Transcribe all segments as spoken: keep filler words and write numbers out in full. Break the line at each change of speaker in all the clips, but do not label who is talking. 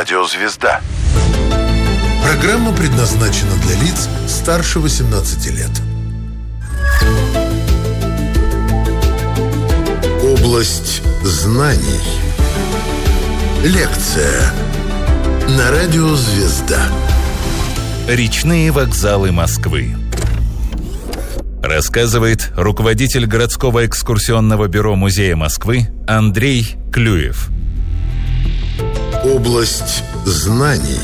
Радио «Звезда».
Программа предназначена для лиц старше восемнадцати лет. Область знаний. Лекция на Радио «Звезда».
Речные вокзалы Москвы. Рассказывает руководитель городского экскурсионного бюро Музея Москвы Андрей Клюев.
Область знаний.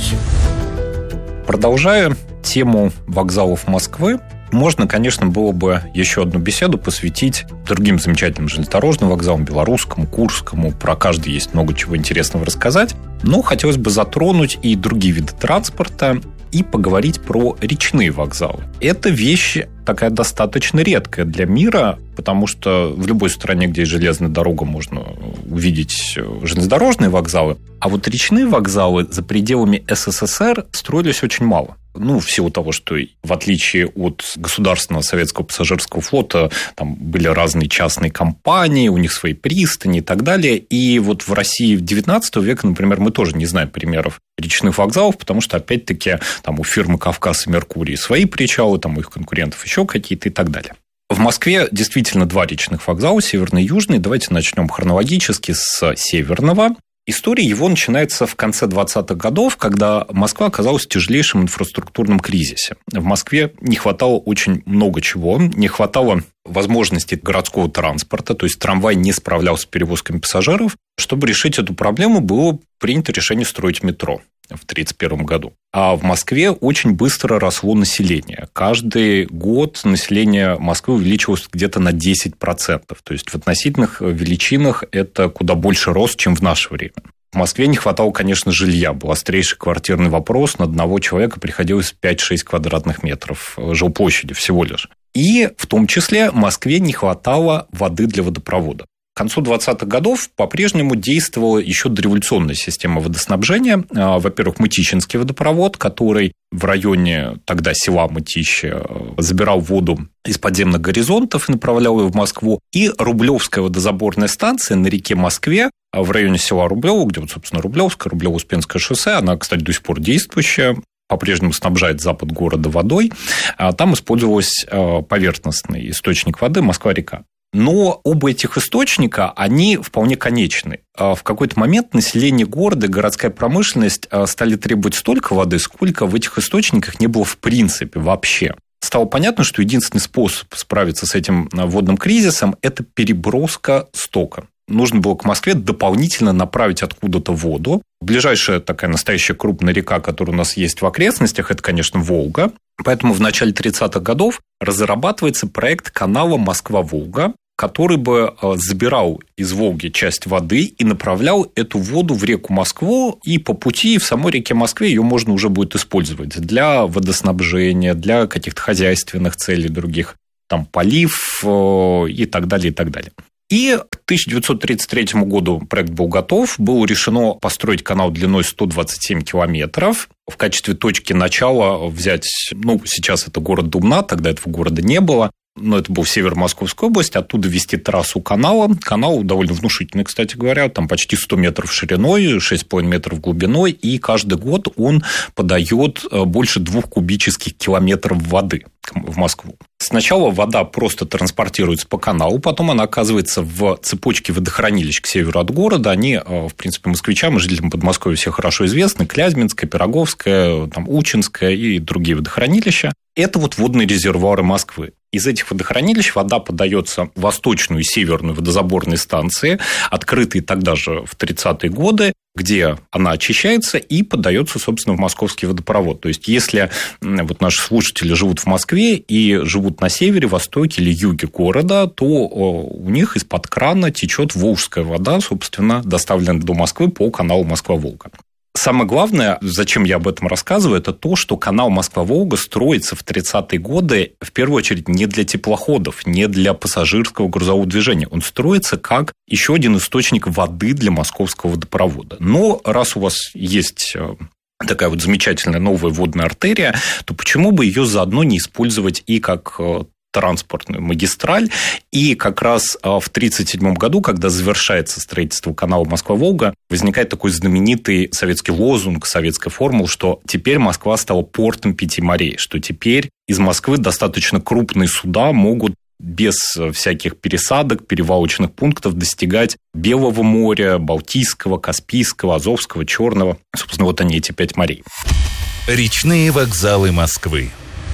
Продолжая тему вокзалов Москвы, можно, конечно, было бы еще одну беседу посвятить другим замечательным железнодорожным вокзалам, Белорусскому, Курскому. Про каждый есть много чего интересного рассказать. Но хотелось бы затронуть и другие виды транспорта и поговорить про речные вокзалы. Это вещь такая достаточно редкая для мира, потому что в любой стране, где есть железная дорога, можно увидеть железнодорожные вокзалы. А вот речные вокзалы за пределами СССР строились очень мало. Ну, в силу того, что в отличие от государственного советского пассажирского флота, там были разные частные компании, у них свои пристани и так далее. И вот в России девятнадцатого века, например, мы тоже не знаем примеров речных вокзалов, потому что, опять-таки, там у фирмы «Кавказ» и «Меркурий» свои причалы, там у их конкурентов еще какие-то и так далее. В Москве действительно два речных вокзала, северный и южный. Давайте начнем хронологически с северного. История его начинается в конце двадцатых годов, когда Москва оказалась в тяжелейшем инфраструктурном кризисе. В Москве не хватало очень много чего. Не хватало возможностей городского транспорта, то есть трамвай не справлялся с перевозками пассажиров. Чтобы решить эту проблему, было принято решение строить метро в тридцать первом году. А в Москве очень быстро росло население. Каждый год население Москвы увеличивалось где-то на десять процентов. То есть в относительных величинах это куда больше рост, чем в наше время. В Москве не хватало, конечно, жилья. Был острейший квартирный вопрос. На одного человека приходилось пять-шесть квадратных метров жилплощади всего лишь. И в том числе Москве не хватало воды для водопровода. К концу двадцатых годов по-прежнему действовала еще дореволюционная система водоснабжения. Во-первых, Мытищинский водопровод, который в районе тогда села Мытищи забирал воду из подземных горизонтов и направлял ее в Москву. И Рублевская водозаборная станция на реке Москве в районе села Рублево, где, вот, собственно, Рублевское, Рублево-Успенское шоссе, она, кстати, до сих пор действующая, по-прежнему снабжает запад города водой. Там использовался поверхностный источник воды Москва-река. Но оба этих источника, они вполне конечны. В какой-то момент население города и городская промышленность стали требовать столько воды, сколько в этих источниках не было в принципе вообще. Стало понятно, что единственный способ справиться с этим водным кризисом – это переброска стока. Нужно было к Москве дополнительно направить откуда-то воду. Ближайшая такая настоящая крупная река, которая у нас есть в окрестностях, это, конечно, Волга. Поэтому в начале тридцатых годов разрабатывается проект канала Москва-Волга, который бы забирал из Волги часть воды и направлял эту воду в реку Москву, и по пути в самой реке Москве ее можно уже будет использовать для водоснабжения, для каких-то хозяйственных целей других, там полив и так далее, и так далее. И к тысяча девятьсот тридцать третьему году проект был готов, было решено построить канал длиной сто двадцать семь километров. В качестве точки начала взять, ну, сейчас это город Дубна, тогда этого города не было, но это был север Московской области, оттуда вести трассу канала. Канал довольно внушительный, кстати говоря, там почти сто метров шириной, шесть с половиной метров глубиной, и каждый год он подает больше двух кубических километров воды в Москву. Сначала вода просто транспортируется по каналу, потом она оказывается в цепочке водохранилищ к северу от города. Они, в принципе, москвичам и жителям Подмосковья все хорошо известны. Клязьминское, Пироговское, там, Учинское и другие водохранилища. Это вот водные резервуары Москвы. Из этих водохранилищ вода подается в восточную и северную водозаборные станции, открытые тогда же в тридцатые годы, где она очищается и подается, собственно, в московский водопровод. То есть, если вот наши слушатели живут в Москве и живут на севере, востоке или юге города, то у них из-под крана течет волжская вода, собственно, доставленная до Москвы по каналу Москва-Волга. Самое главное, зачем я об этом рассказываю, это то, что канал Москва-Волга строится в тридцатые годы, в первую очередь, не для теплоходов, не для пассажирского грузового движения. Он строится как еще один источник воды для московского водопровода. Но раз у вас есть такая вот замечательная новая водная артерия, то почему бы ее заодно не использовать и как транспортную магистраль. И как раз в тысяча девятьсот тридцать седьмом году, когда завершается строительство канала Москва-Волга, возникает такой знаменитый советский лозунг, советская формула, что теперь Москва стала портом пяти морей, что теперь из Москвы достаточно крупные суда могут без всяких пересадок, перевалочных пунктов достигать Белого моря, Балтийского, Каспийского, Азовского, Черного. Собственно, вот они, эти пять морей.
Речные вокзалы Москвы.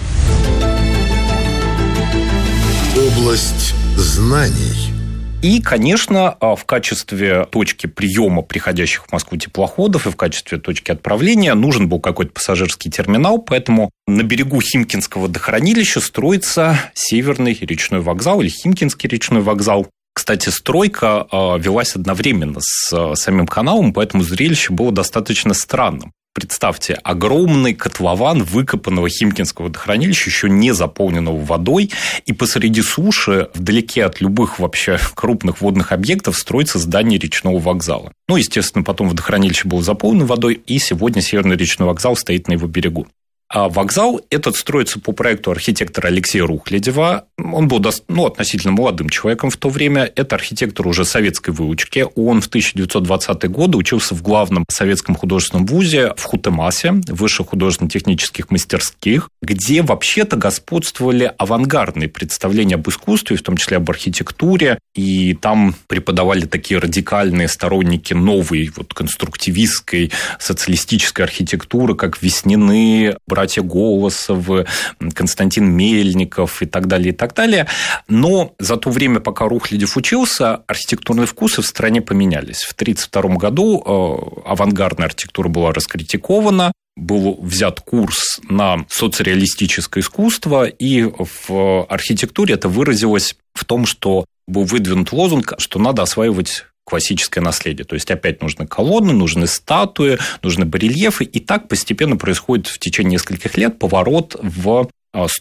Область знаний.
И, конечно, в качестве точки приема приходящих в Москву теплоходов и в качестве точки отправления нужен был какой-то пассажирский терминал, поэтому на берегу Химкинского водохранилища строится Северный речной вокзал или Химкинский речной вокзал. Кстати, стройка велась одновременно с самим каналом, поэтому зрелище было достаточно странным. Представьте, огромный котлован выкопанного Химкинского водохранилища, еще не заполненного водой, и посреди суши, вдалеке от любых вообще крупных водных объектов, строится здание речного вокзала. Ну, естественно, потом водохранилище было заполнено водой, и сегодня Северный речной вокзал стоит на его берегу. А вокзал этот строится по проекту архитектора Алексея Рухлядева. Он был ну, относительно молодым человеком в то время. Это архитектор уже советской выучки. Он в тысяча девятьсот двадцатые годы учился в главном советском художественном вузе в Хутемасе, высших художественно-технических мастерских, где вообще-то господствовали авангардные представления об искусстве, в том числе об архитектуре. И там преподавали такие радикальные сторонники новой вот, конструктивистской, социалистической архитектуры, как Веснины, братья Голосовы, Константин Мельников и так далее, и так далее. Но за то время, пока Рухлядев учился, архитектурные вкусы в стране поменялись. В тысяча девятьсот тридцать втором году авангардная архитектура была раскритикована, был взят курс на соцреалистическое искусство, и в архитектуре это выразилось в том, что был выдвинут лозунг, что надо осваивать классическое наследие. То есть, опять нужны колонны, нужны статуи, нужны барельефы. И так постепенно происходит в течение нескольких лет поворот в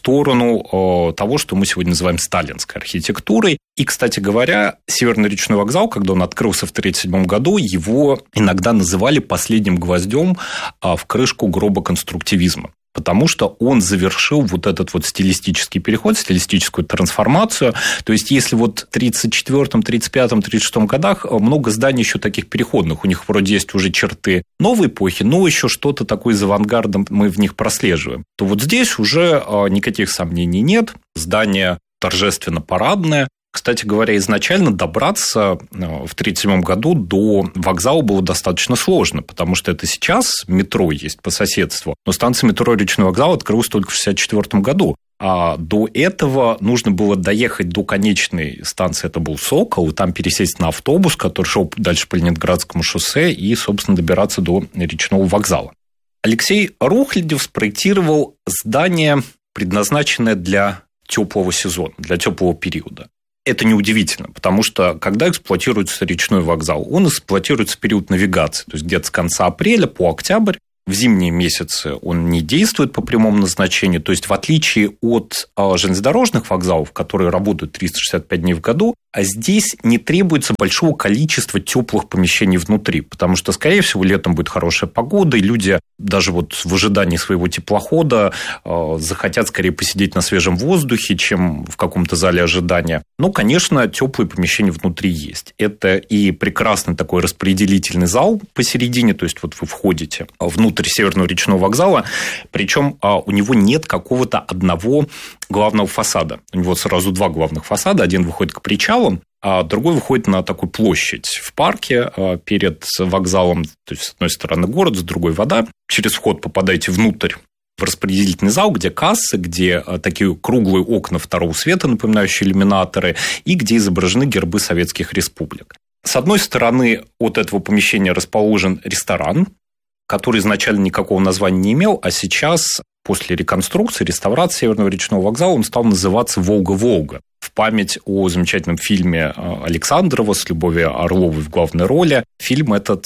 сторону того, что мы сегодня называем сталинской архитектурой. И, кстати говоря, Северный речной вокзал, когда он открылся в тысяча девятьсот тридцать седьмом году, его иногда называли последним гвоздем в крышку гроба конструктивизма. Потому что он завершил вот этот вот стилистический переход, стилистическую трансформацию. То есть, если вот в тридцать четвёртом, тридцать пятом, тридцать шестом годах много зданий еще таких переходных, у них вроде есть уже черты новой эпохи, но еще что-то такое из авангарда мы в них прослеживаем, то вот здесь уже никаких сомнений нет. Здание торжественно-парадное. Кстати говоря, изначально добраться в тысяча девятьсот тридцать седьмом году до вокзала было достаточно сложно, потому что это сейчас метро есть по соседству, но станция метро Речной вокзал открылась только в шестьдесят четвёртом году. А до этого нужно было доехать до конечной станции, это был Сокол, и там пересесть на автобус, который шел дальше по Ленинградскому шоссе, и, собственно, добираться до речного вокзала. Алексей Рухлядев спроектировал здание, предназначенное для теплого сезона, для теплого периода. Это неудивительно, потому что, когда эксплуатируется речной вокзал, он эксплуатируется в период навигации, то есть где-то с конца апреля по октябрь. В зимние месяцы он не действует по прямому назначению. То есть, в отличие от железнодорожных вокзалов, которые работают триста шестьдесят пять дней в году, а здесь не требуется большого количества теплых помещений внутри, потому что, скорее всего, летом будет хорошая погода, и люди даже вот в ожидании своего теплохода захотят скорее посидеть на свежем воздухе, чем в каком-то зале ожидания. Но, конечно, теплые помещения внутри есть. Это и прекрасный такой распределительный зал посередине, то есть, вот вы входите внутрь Северного речного вокзала, причем у него нет какого-то одного главного фасада. У него сразу два главных фасада. Один выходит к причалам, а другой выходит на такую площадь в парке перед вокзалом. То есть, с одной стороны город, с другой вода. Через вход попадаете внутрь в распределительный зал, где кассы, где такие круглые окна второго света, напоминающие иллюминаторы, и где изображены гербы советских республик. С одной стороны от этого помещения расположен ресторан, который изначально никакого названия не имел, а сейчас, после реконструкции, реставрации Северного речного вокзала, он стал называться «Волга-Волга». В память о замечательном фильме Александрова с Любовью Орловой в главной роли. Фильм этот,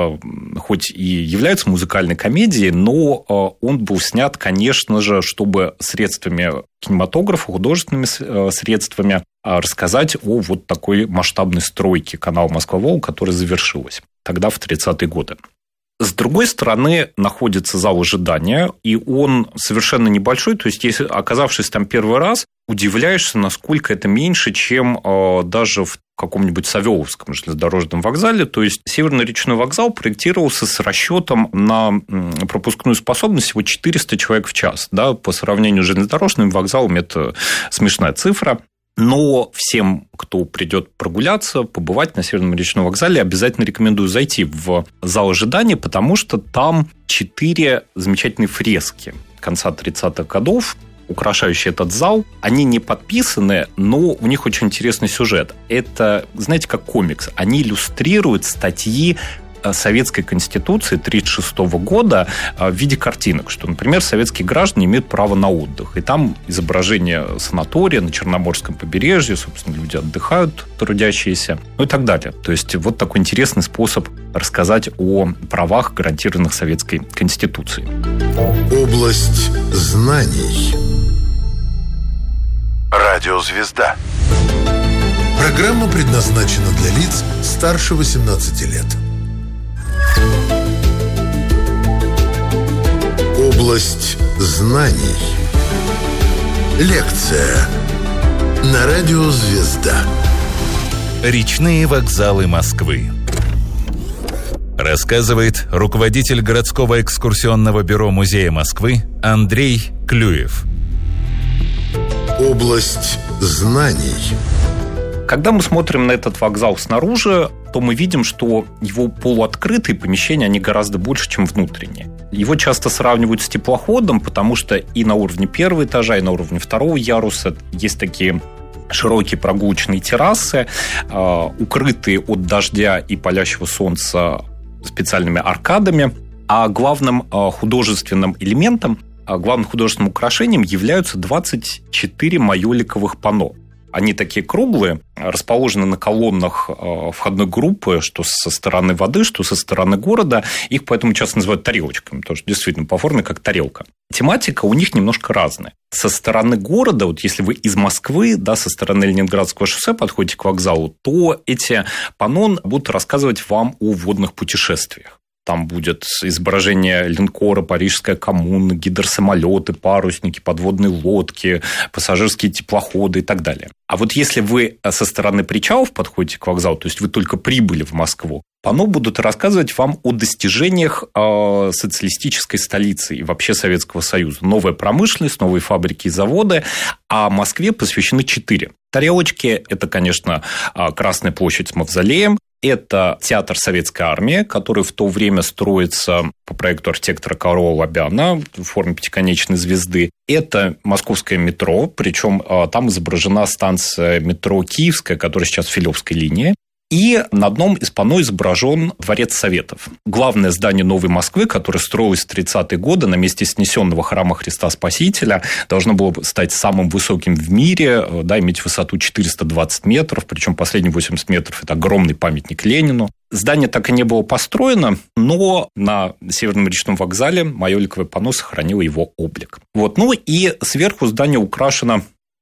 хоть и является музыкальной комедией, но он был снят, конечно же, чтобы средствами кинематографа, художественными средствами рассказать о вот такой масштабной стройке канала Москва-Волга, которая завершилась тогда, в тридцатые годы. С другой стороны находится зал ожидания, и он совершенно небольшой, то есть, если оказавшись там первый раз, удивляешься, насколько это меньше, чем э, даже в каком-нибудь Савеловском железнодорожном вокзале. То есть, Северный речной вокзал проектировался с расчетом на пропускную способность всего четыреста человек в час. Да? По сравнению с железнодорожным вокзалом это смешная цифра. Но всем, кто придет прогуляться, побывать на Северном речном вокзале, обязательно рекомендую зайти в зал ожидания, потому что там четыре замечательные фрески конца тридцатых годов, украшающие этот зал. Они не подписаны, но у них очень интересный сюжет. Это, знаете, как комикс. Они иллюстрируют статьи Советской Конституции тысяча девятьсот тридцать шестого года в виде картинок, что, например, советские граждане имеют право на отдых. И там изображение санатория на Черноморском побережье, собственно, люди отдыхают, трудящиеся, ну и так далее. То есть вот такой интересный способ рассказать о правах, гарантированных Советской Конституцией.
Область знаний. Радиозвезда. Программа предназначена для лиц старше восемнадцати лет. Область знаний. Лекция на радио «Звезда».
Речные вокзалы Москвы. Рассказывает руководитель городского экскурсионного бюро Музея Москвы Андрей Клюев.
Область знаний.
Когда мы смотрим на этот вокзал снаружи, то мы видим, что его полуоткрытые помещения, они гораздо больше, чем внутренние. Его часто сравнивают с теплоходом, потому что и на уровне первого этажа, и на уровне второго яруса есть такие широкие прогулочные террасы, укрытые от дождя и палящего солнца специальными аркадами. А главным художественным элементом, главным художественным украшением являются двадцать четыре майоликовых панно. Они такие круглые, расположены на колоннах входной группы, что со стороны воды, что со стороны города. Их поэтому часто называют тарелочками, потому что действительно по форме как тарелка. Тематика у них немножко разная. Со стороны города, вот если вы из Москвы, да, со стороны Ленинградского шоссе подходите к вокзалу, то эти панно будут рассказывать вам о водных путешествиях. Там будет изображение линкора, Парижская коммуна, гидросамолеты, парусники, подводные лодки, пассажирские теплоходы и так далее. А вот если вы со стороны причалов подходите к вокзалу, то есть вы только прибыли в Москву, панно будут рассказывать вам о достижениях э, социалистической столицы и вообще Советского Союза. Новая промышленность, новые фабрики и заводы, а Москве посвящены четыре. Тарелочки – это, конечно, Красная площадь с мавзолеем, это театр Советской армии, который в то время строится по проекту архитектора Карла Лобяна в форме пятиконечной звезды. Это московское метро, причем там изображена станция метро Киевская, которая сейчас в Филевской линии. И на одном из панно изображен Дворец Советов. Главное здание Новой Москвы, которое строилось в тридцатые годы на месте снесенного храма Христа Спасителя, должно было стать самым высоким в мире, да, иметь высоту четыреста двадцать метров, причем последние восемьдесят метров – это огромный памятник Ленину. Здание так и не было построено, но на Северном речном вокзале майоликовое панно сохранило его облик. Вот. Ну и сверху здание украшено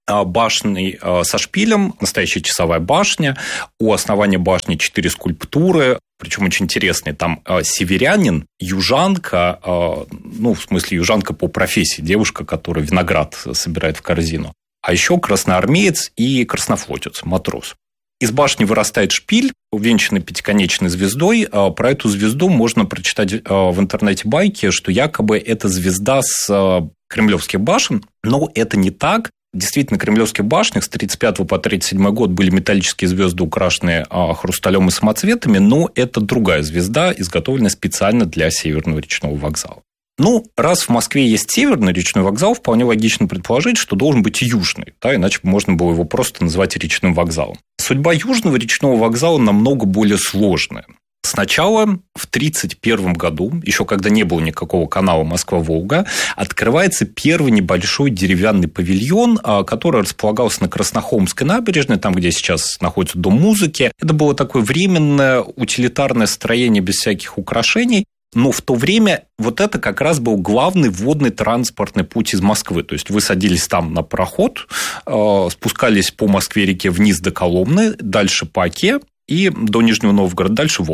башней со шпилем, настоящая часовая башня. У основания башни четыре скульптуры, причем очень интересные. Там северянин, южанка, ну, в смысле, южанка по профессии, девушка, которая виноград собирает в корзину. А еще красноармеец и краснофлотец, матрос. Из башни вырастает шпиль, увенчанный пятиконечной звездой. Про эту звезду можно прочитать в интернете байки, что якобы это звезда с кремлевских башен, но это не так. Действительно, в кремлевских башнях с тридцать пятого по тридцать седьмой год были металлические звезды, украшенные хрусталем и самоцветами, но это другая звезда, изготовленная специально для Северного речного вокзала. Ну, раз в Москве есть Северный речной вокзал, вполне логично предположить, что должен быть и Южный, да, иначе можно было его просто назвать речным вокзалом. Судьба Южного речного вокзала намного более сложная. Сначала в тридцать первом году, еще когда не было никакого канала Москва-Волга, открывается первый небольшой деревянный павильон, который располагался на Краснохолмской набережной, там, где сейчас находится Дом музыки. Это было такое временное утилитарное строение без всяких украшений. Но в то время вот это как раз был главный водный транспортный путь из Москвы. То есть вы садились там на пароход, спускались по Москве-реке вниз до Коломны, дальше по Оке и до Нижнего Новгорода, дальше Волга.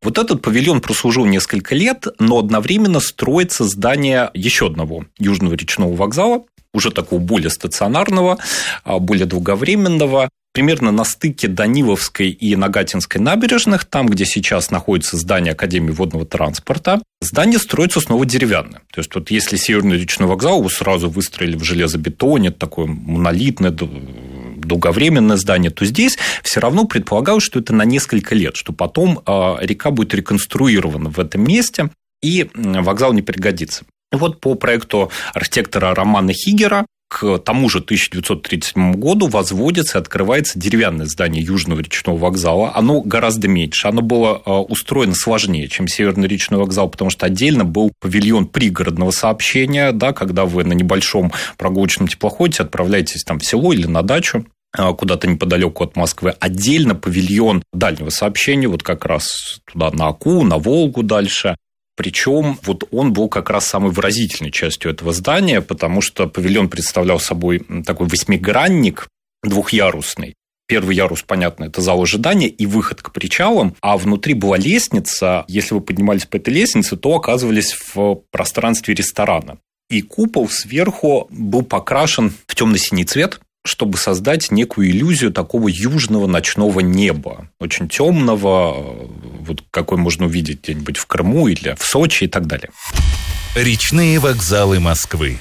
Вот этот павильон прослужил несколько лет, но одновременно строится здание еще одного Южного речного вокзала, уже такого более стационарного, более долговременного, примерно на стыке Даниловской и Нагатинской набережных, там, где сейчас находится здание Академии водного транспорта, здание строится снова деревянное. То есть, вот если Северный речной вокзал его сразу выстроили в железобетоне, такое монолитное, долговременное здание, то здесь все равно предполагалось, что это на несколько лет, что потом река будет реконструирована в этом месте, и вокзал не пригодится. И вот по проекту архитектора Романа Хигера к тому же тысяча девятьсот тридцать седьмому году возводится и открывается деревянное здание Южного речного вокзала. Оно гораздо меньше. Оно было устроено сложнее, чем Северный речной вокзал, потому что отдельно был павильон пригородного сообщения, да, когда вы на небольшом прогулочном теплоходе отправляетесь там в село или на дачу куда-то неподалеку от Москвы. Отдельно павильон дальнего сообщения, вот как раз туда на Аку, на Волгу дальше. Причем вот он был как раз самой выразительной частью этого здания, потому что павильон представлял собой такой восьмигранник двухъярусный. Первый ярус, понятно, это зал ожидания и выход к причалам, а внутри была лестница. Если вы поднимались по этой лестнице, то оказывались в пространстве ресторана. И купол сверху был покрашен в темно-синий цвет, чтобы создать некую иллюзию такого южного ночного неба, очень темного, вот какой можно увидеть где-нибудь в Крыму или в Сочи и так далее.
Речные вокзалы Москвы.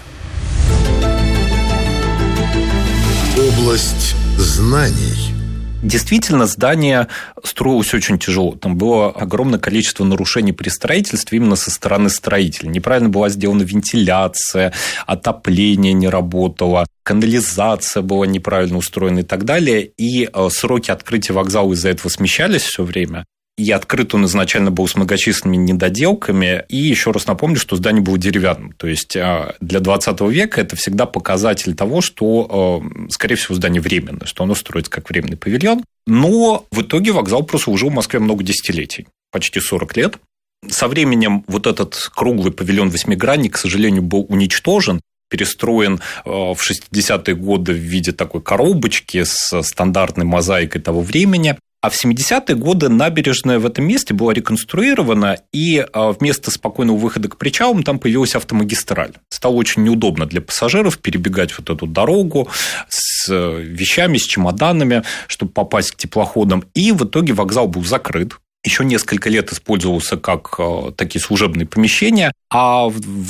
Область знаний.
Действительно, здание строилось очень тяжело. Там было огромное количество нарушений при строительстве именно со стороны строителей. Неправильно была сделана вентиляция, отопление не работало, канализация была неправильно устроена и так далее. И сроки открытия вокзала из-за этого смещались все время. И открыт он изначально был с многочисленными недоделками. И еще раз напомню, что здание было деревянным. То есть для двадцатого века это всегда показатель того, что, скорее всего, здание временное, что оно строится как временный павильон. Но в итоге вокзал прослужил в Москве много десятилетий, почти сорок лет. Со временем вот этот круглый павильон-восьмигранник, к сожалению, был уничтожен, перестроен в шестидесятые годы в виде такой коробочки с стандартной мозаикой того времени. А в семидесятые годы набережная в этом месте была реконструирована, и вместо спокойного выхода к причалам там появилась автомагистраль. Стало очень неудобно для пассажиров перебегать вот эту дорогу с вещами, с чемоданами, чтобы попасть к теплоходам. И в итоге вокзал был закрыт. Еще несколько лет использовался как такие служебные помещения, а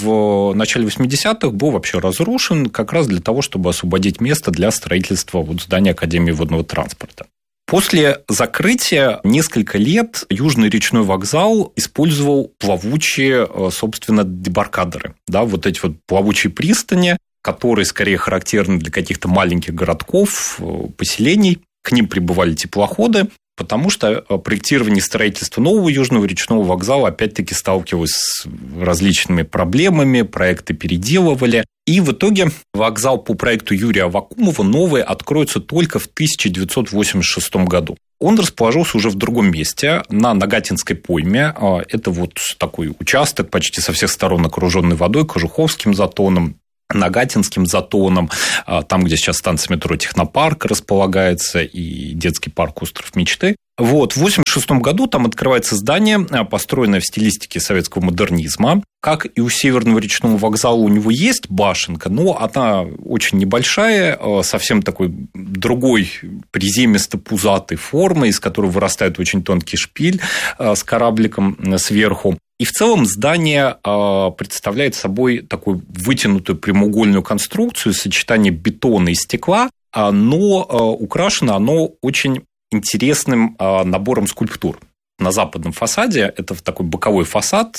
в начале восьмидесятых был вообще разрушен как раз для того, чтобы освободить место для строительства вот здания Академии водного транспорта. После закрытия несколько лет Южный речной вокзал использовал плавучие, собственно, дебаркадеры. Да, вот эти вот плавучие пристани, которые скорее характерны для каких-то маленьких городков, поселений. К ним прибывали теплоходы, потому что проектирование и строительство нового Южного речного вокзала опять-таки сталкивалось с различными проблемами, проекты переделывали. И в итоге вокзал по проекту Юрия Аввакумова новый откроется только в тысяча девятьсот восемьдесят шестом году. Он расположился уже в другом месте, на Нагатинской пойме. Это вот такой участок, почти со всех сторон окруженный водой, Кожуховским затоном, Нагатинским затоном, там, где сейчас станция метро Технопарк располагается, и детский парк «Остров мечты». Вот, в восемьдесят шестом году там открывается здание, построенное в стилистике советского модернизма. Как и у Северного речного вокзала, у него есть башенка, но она очень небольшая, совсем такой другой приземисто-пузатой формы, из которой вырастает очень тонкий шпиль с корабликом сверху. И в целом здание представляет собой такую вытянутую прямоугольную конструкцию, сочетание бетона и стекла, но украшено оно очень интересным набором скульптур. На западном фасаде, это такой боковой фасад,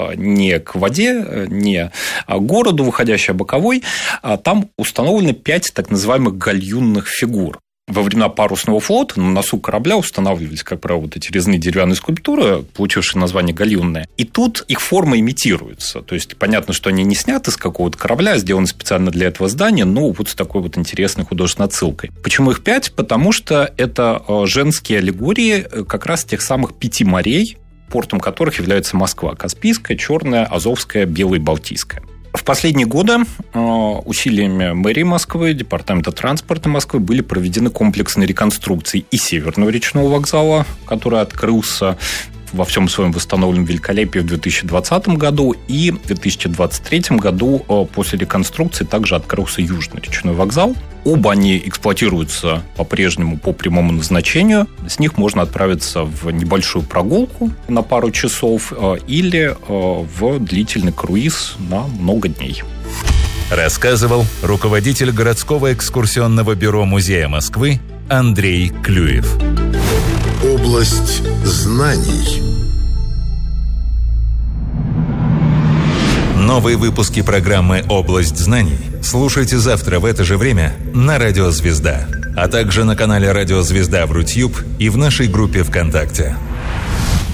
не к воде, не к городу выходящий, а боковой, там установлены пять так называемых гальюнных фигур. Во времена парусного флота на носу корабля устанавливались, как правило, вот эти резные деревянные скульптуры, получившие название гальюнные. И тут их форма имитируется. То есть, понятно, что они не сняты с какого-то корабля, а сделаны специально для этого здания, но вот с такой вот интересной художественной отсылкой. Почему их пять? Потому что это женские аллегории как раз тех самых пяти морей, портом которых является Москва. Каспийская, Черная, Азовская, Белая и Балтийская. В последние годы усилиями мэрии Москвы, Департамента транспорта Москвы были проведены комплексные реконструкции и Северного речного вокзала, который открылся во всем своем восстановленном великолепии в две тысячи двадцатом году, и в две тысячи двадцать третьем году после реконструкции также открылся Южный речной вокзал. Оба они эксплуатируются по-прежнему по прямому назначению. С них можно отправиться в небольшую прогулку на пару часов или в длительный круиз на много дней.
Рассказывал руководитель городского экскурсионного бюро Музея Москвы Андрей Клюев.
Область знаний.
Новые выпуски программы «Область знаний» слушайте завтра в это же время на Радио Звезда, а также на канале Радио Звезда в Рутьюб и в нашей группе ВКонтакте.